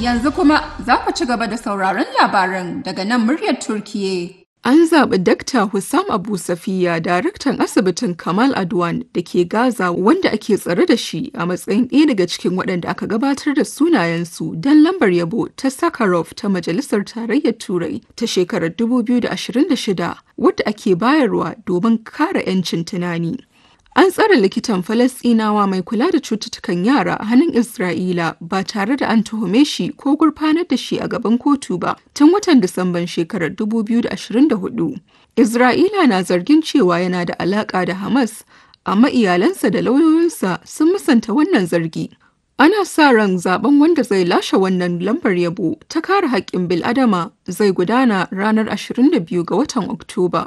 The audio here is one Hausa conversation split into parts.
Yanzu kuma za ku ci gaba da sauraron labaran daga nan muryar Turkiyya. An zaɓi Dr. Hussam Abu Safiya, daraktan asibitin Kamal Adwan da ke Gaza wanda ake tsare da shi a matsayin ɗaya daga cikin waɗanda aka gabatar da sunayensu don lambar yabo ta Sakharov ta Majalisar Tarayyar Turai ta shekarar 2026 wadda ake bayarwa domin kare 'yancin tunani. An tsare likitan Falasɗinawa mai kula da cututtukan yara a hannun Isra'ila ba tare da an tuhume shi ko gurfanar da shi a gaban kotu ba tun watan Disamban shekarar 2024. Isra'ila na zargin cewa yana da alaƙa da Hamas, amma iyalansa da lauyoyinsa sun musanta wannan zargi. Ana sa ran zaben wanda zai lashe wannan lambar yabo ta kare haƙƙin bil'adama zai gudana ranar 22 ga watan Oktoba.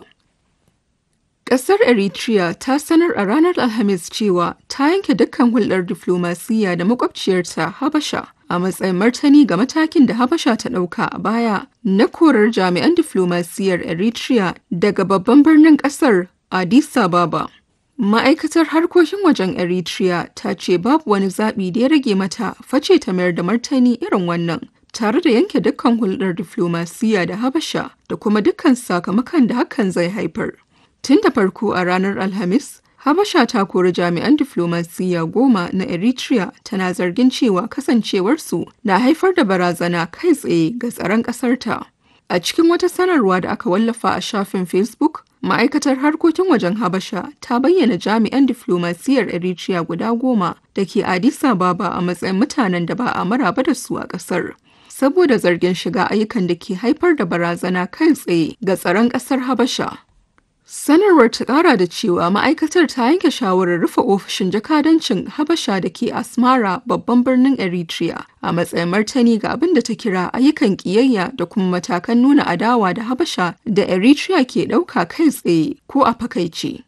Ƙasar Eritrea ta sanar a ranar Alhamis cewa ta yanke dukkan hulɗar diflomasiyya da makwabciyarta Habasha a matsayin martani ga matakin da Habasha ta ɗauka a baya na korar jami'an diflomasiyyar Eritrea daga babban birnin ƙasar Addis Ababa. Ma'aikatar harkokin wajen Eritrea ta ce babu wani zaɓi da ya rage mata face ta mayar da martani irin wannan, tare da yanke dukkan hulɗar diflomasiyya da Habasha da kuma dukkan sakamakon da hakan zai haifar. Tun da farko a ranar Alhamis, Habasha ta kori jami'an diflomasiyya 10 na Eritrea tana zargin cewa kasancewarsu na haifar da barazana kai tsaye ga tsaron ƙasarta. A cikin wata sanarwa da aka wallafa a shafin Facebook, ma'aikatar harkokin wajen Habasha ta bayyana jami'an diflomasiyyar Eritrea guda 10 da ke Addis Ababa a matsayin mutanen da ba a maraba da su a ƙasar, saboda zargin shiga ayyukan da ke haifar da barazana kai tsaye ga tsaron ƙasar Habasha. Sanarwar ta ƙara da cewa ma'aikatar ta yanke shawarar rufe ofishin jakadancin Habasha da ke Asmara, babban birnin Eritrea, a matsayin martani ga abin da ta kira ayyukan ƙiyayya da kuma matakan nuna adawa da Habasha da Eritrea ke ɗauka kai tsaye ko a fakaice.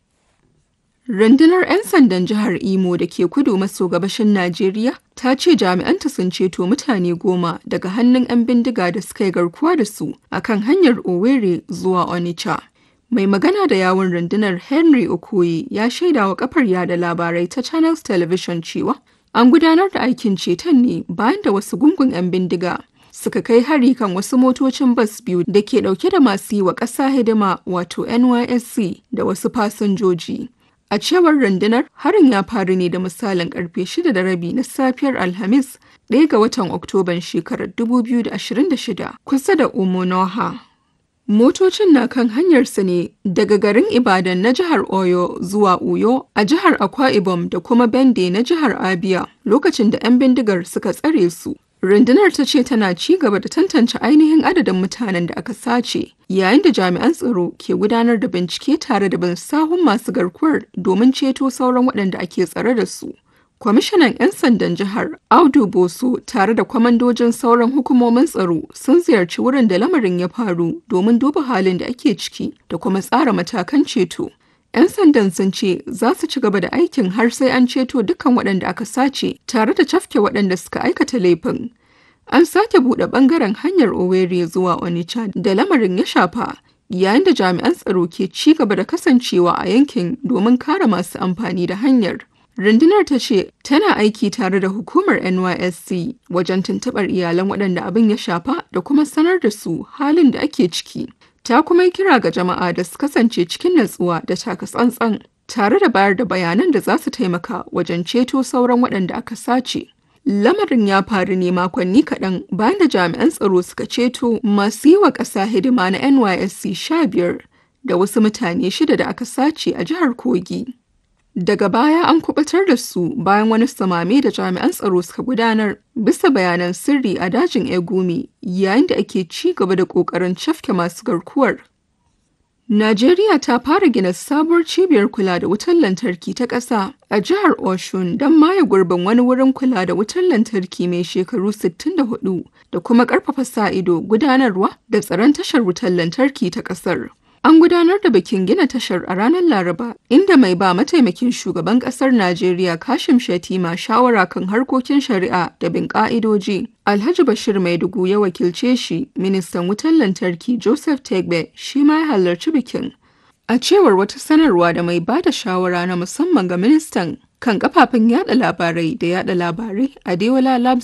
Rundunar 'yan sandan jihar Imo da ke kudu maso gabashin Najeriya ta ce jami'anta sun ceto mutane 10 daga hannun 'yan bindiga da suka yi garkuwa da su akan hanyar Owerri zuwa Onitsha. Mai magana da yawun rundunar Henry Okoye ya shaida wa kafar yada labarai ta Channels Television cewa an gudanar da aikin ceton ne bayan da wasu gungun 'yan bindiga suka kai hari kan wasu motocin bas biyu da ke dauke da masu yi wa ƙasa hidima wato NYSC da wasu fasinjoji. A cewar rundunar, harin ya faru ne da misalin karfe 6:30 na safiyar Alhamis 1 ga watan Oktoban shekarar 2026 kusa da Umunoha. Motocin na kan hanyarsa ne daga garin Ibadan na jihar Oyo zuwa Uyo a jihar Akwa Ibom da kuma Bende na jihar Abia lokacin da 'yan bindigar suka tsare su. Rundunar ta ce tana ci gaba da tantance ainihin adadin mutanen da aka sace, yayin da jami'an tsaro ke gudanar da bincike tare da bin sahun masu garkuwar domin ceto sauran waɗanda ake tsare da su. Kwamishinan 'yan sandan jihar Audu Boso tare da kwamandojin sauran hukumomin tsaro sun ziyarci wurin da lamarin ya faru domin duba halin da ake ciki da kuma tsara matakan ceto. 'Yan sandan sun ce za su ci gaba da aikin har sai an ceto dukkan waɗanda aka sace tare da cafke waɗanda suka aikata laifin. An sake buɗe ɓangaren hanyar Owerri zuwa Onitsha da lamarin ya shafa, yayin da jami'an tsaro ke ci gaba da kasancewa a yankin domin kare masu amfani da hanyar. Rundunar ta ce tana aiki tare da hukumar NYSC wajen tuntuɓar iyalan waɗanda abin ya shafa da kuma sanar da su halin da ake ciki. Ta kuma yi kira ga jama'a da su kasance cikin natsuwa da taka tsantsan, tare da bayar da bayanan da za su taimaka wajen ceto sauran waɗanda aka sace. Lamarin ya faru ne makonni kaɗan bayan da jami'an tsaro suka ceto masu yi wa ƙasa hidima na NYSC 15 da wasu mutane 6 da aka sace a jihar Kogi. Daga baya an kubutar da su bayan wani samame da jami'an tsaro suka gudanar bisa bayanan sirri a dajin Egumi, yayin da ake ci gaba da ƙoƙarin cafke masu garkuwar. Najeriya ta fara gina sabuwar cibiyar kula da wutar lantarki ta ƙasa a jihar Oshun don maye gurbin wani wurin kula da wutar lantarki mai shekaru 64 da kuma ƙarfafa sa-ido, gudanarwa da tsaron tashar wutar lantarki ta ƙasar. An gudanar da bikin gina tashar a ranar Laraba, inda mai ba mataimakin shugaban ƙasar Najeriya Kashim Shettima shawara kan harkokin shari'a da bin ƙa'idoji, Alhaji Bashir Maidugu ya wakilce shi. Ministan wutar lantarki Joseph Tegbe shi ma ya halarci bikin. A cewar wata sanarwa da mai ba da shawara na musamman ga ministan kan kafafen yada labarai da yada labarai, Adeola Labs